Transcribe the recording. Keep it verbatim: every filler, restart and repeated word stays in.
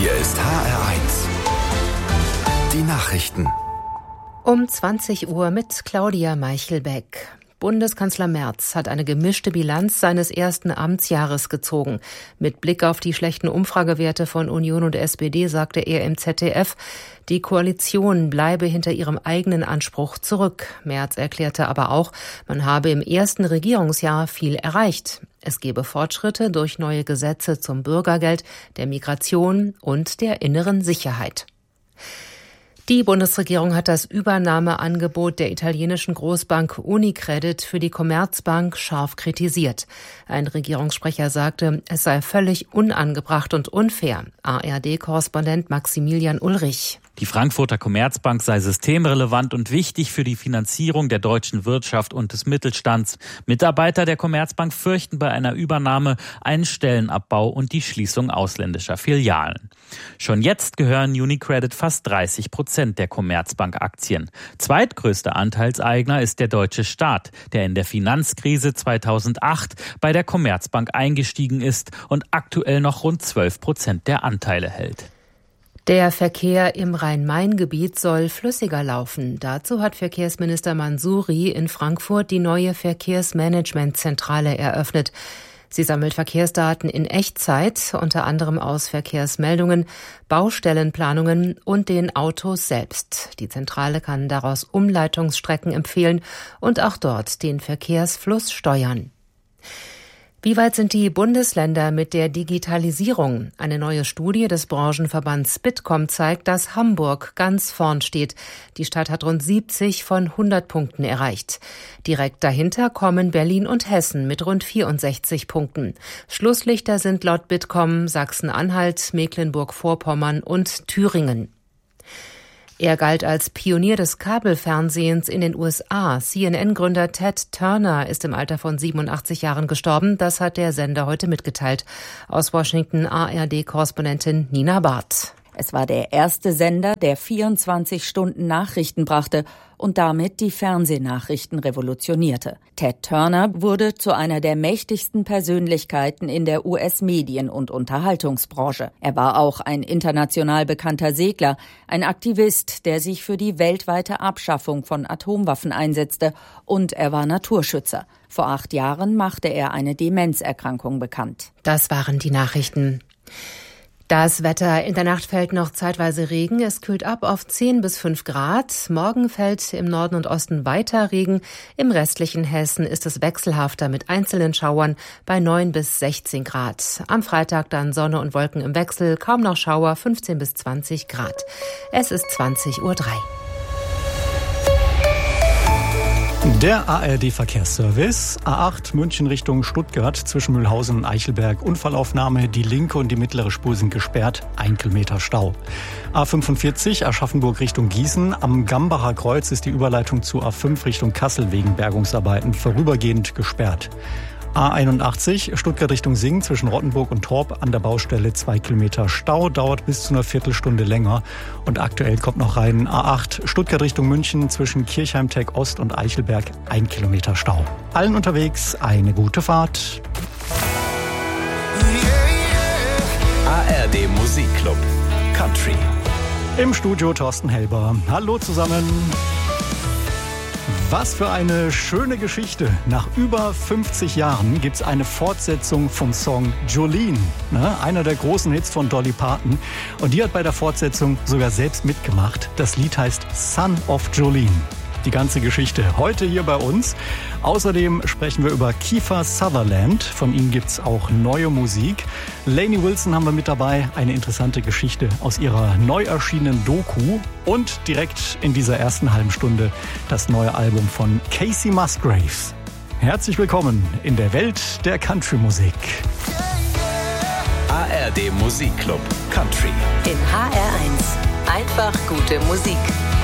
Hier ist H R eins. Die Nachrichten. Um zwanzig Uhr mit Claudia Meichelbeck. Bundeskanzler Merz hat eine gemischte Bilanz seines ersten Amtsjahres gezogen. Mit Blick auf die schlechten Umfragewerte von Union und S P D sagte er im Z D F, die Koalition bleibe hinter ihrem eigenen Anspruch zurück. Merz erklärte aber auch, man habe im ersten Regierungsjahr viel erreicht. Es gebe Fortschritte durch neue Gesetze zum Bürgergeld, der Migration und der inneren Sicherheit. Die Bundesregierung hat das Übernahmeangebot der italienischen Großbank Unicredit für die Commerzbank scharf kritisiert. Ein Regierungssprecher sagte, es sei völlig unangebracht und unfair. A R D-Korrespondent Maximilian Ulrich. Die Frankfurter Commerzbank sei systemrelevant und wichtig für die Finanzierung der deutschen Wirtschaft und des Mittelstands. Mitarbeiter der Commerzbank fürchten bei einer Übernahme einen Stellenabbau und die Schließung ausländischer Filialen. Schon jetzt gehören Unicredit fast dreißig Prozent der Commerzbank-Aktien. Zweitgrößter Anteilseigner ist der deutsche Staat, der in der Finanzkrise zweitausendacht bei der Commerzbank eingestiegen ist und aktuell noch rund zwölf Prozent der Anteile hält. Der Verkehr im Rhein-Main-Gebiet soll flüssiger laufen. Dazu hat Verkehrsminister Mansouri in Frankfurt die neue Verkehrsmanagementzentrale eröffnet. Sie sammelt Verkehrsdaten in Echtzeit, unter anderem aus Verkehrsmeldungen, Baustellenplanungen und den Autos selbst. Die Zentrale kann daraus Umleitungsstrecken empfehlen und auch dort den Verkehrsfluss steuern. Wie weit sind die Bundesländer mit der Digitalisierung? Eine neue Studie des Branchenverbands Bitkom zeigt, dass Hamburg ganz vorn steht. Die Stadt hat rund siebzig von hundert Punkten erreicht. Direkt dahinter kommen Berlin und Hessen mit rund vierundsechzig Punkten. Schlusslichter sind laut Bitkom Sachsen-Anhalt, Mecklenburg-Vorpommern und Thüringen. Er galt als Pionier des Kabelfernsehens in den U S A. C N N-Gründer Ted Turner ist im Alter von siebenundachtzig Jahren gestorben. Das hat der Sender heute mitgeteilt. Aus Washington A R D-Korrespondentin Nina Barth. Es war der erste Sender, der vierundzwanzig Stunden Nachrichten brachte und damit die Fernsehnachrichten revolutionierte. Ted Turner wurde zu einer der mächtigsten Persönlichkeiten in der U S-Medien- und Unterhaltungsbranche. Er war auch ein international bekannter Segler, ein Aktivist, der sich für die weltweite Abschaffung von Atomwaffen einsetzte, und er war Naturschützer. Vor acht Jahren machte er eine Demenzerkrankung bekannt. Das waren die Nachrichten. Das Wetter: In der Nacht fällt noch zeitweise Regen. Es kühlt ab auf zehn bis fünf Grad. Morgen fällt im Norden und Osten weiter Regen. Im restlichen Hessen ist es wechselhafter mit einzelnen Schauern bei neun bis sechzehn Grad. Am Freitag dann Sonne und Wolken im Wechsel, kaum noch Schauer, fünfzehn bis zwanzig Grad. Es ist zwanzig Uhr drei. Der A R D-Verkehrsservice. A acht München Richtung Stuttgart zwischen Mühlhausen und Eichelberg. Unfallaufnahme. Die linke und die mittlere Spur sind gesperrt. Ein Kilometer Stau. A fünfundvierzig Aschaffenburg Richtung Gießen. Am Gambacher Kreuz ist die Überleitung zu A fünf Richtung Kassel wegen Bergungsarbeiten vorübergehend gesperrt. A einundachtzig Stuttgart Richtung Singen zwischen Rottenburg und Torp an der Baustelle zwei Kilometer Stau, dauert bis zu einer Viertelstunde länger. Und aktuell kommt noch rein A acht Stuttgart Richtung München zwischen Kirchheim-Tech Ost und Eichelberg ein Kilometer Stau. Allen unterwegs eine gute Fahrt. A R D Musikclub Country. Im Studio Thorsten Helber. Hallo zusammen. Was für eine schöne Geschichte. Nach über fünfzig Jahren gibt's eine Fortsetzung vom Song Jolene, ne? Einer der großen Hits von Dolly Parton. Und die hat bei der Fortsetzung sogar selbst mitgemacht. Das Lied heißt Son of Jolene. Die ganze Geschichte heute hier bei uns. Außerdem sprechen wir über Kiefer Sutherland. Von ihm gibt's auch neue Musik. Lainey Wilson haben wir mit dabei. Eine interessante Geschichte aus ihrer neu erschienenen Doku. Und direkt in dieser ersten halben Stunde das neue Album von Kacey Musgraves. Herzlich willkommen in der Welt der Country-Musik. A R D Musikclub Country. In H R eins. Einfach gute Musik.